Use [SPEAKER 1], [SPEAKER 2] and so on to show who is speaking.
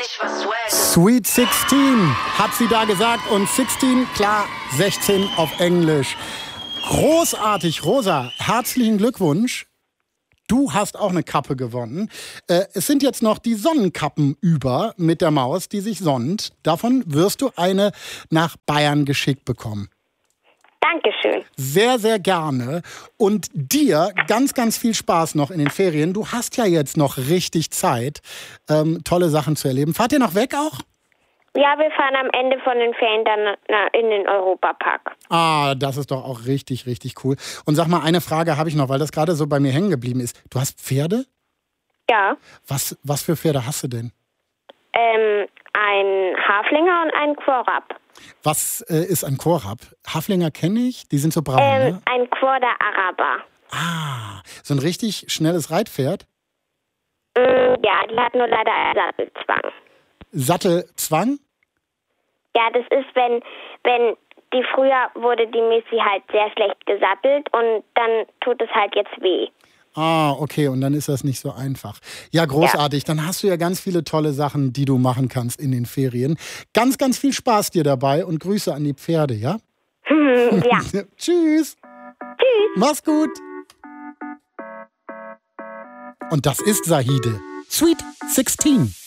[SPEAKER 1] Sweet 16 hat sie da gesagt und 16, klar, 16 auf Englisch. Großartig, Rosa, herzlichen Glückwunsch. Du hast auch eine Kappe gewonnen. Es sind jetzt noch die Sonnenkappen über mit der Maus, die sich sonnt. Davon wirst du eine nach Bayern geschickt bekommen.
[SPEAKER 2] Dankeschön.
[SPEAKER 1] Sehr, sehr gerne. Und dir ganz, ganz viel Spaß noch in den Ferien. Du hast ja jetzt noch richtig Zeit, tolle Sachen zu erleben. Fahrt ihr noch weg auch?
[SPEAKER 2] Ja, wir fahren am Ende von den Ferien dann in den Europapark.
[SPEAKER 1] Ah, das ist doch auch richtig, richtig cool. Und sag mal, eine Frage habe ich noch, weil das gerade so bei mir hängen geblieben ist. Du hast Pferde?
[SPEAKER 2] Ja.
[SPEAKER 1] Was für Pferde hast du denn?
[SPEAKER 2] Ein Haflinger und ein Quorab.
[SPEAKER 1] Was ist ein Quorab? Haflinger kenne ich, die sind so braun, ne?
[SPEAKER 2] Ein Quarter Araber.
[SPEAKER 1] Ah, so ein richtig schnelles Reitpferd?
[SPEAKER 2] Ja, die hat nur leider einen Sattelzwang.
[SPEAKER 1] Sattelzwang?
[SPEAKER 2] Ja, das ist, wenn die früher wurde die Missy halt sehr schlecht gesattelt und dann tut es halt jetzt weh.
[SPEAKER 1] Ah, okay, und dann ist das nicht so einfach. Ja, großartig. Ja. Dann hast du ja ganz viele tolle Sachen, die du machen kannst in den Ferien. Ganz, ganz viel Spaß dir dabei und Grüße an die Pferde, ja?
[SPEAKER 2] Ja.
[SPEAKER 1] Tschüss.
[SPEAKER 2] Tschüss.
[SPEAKER 1] Mach's gut. Und das ist Zahide. Sweet 16.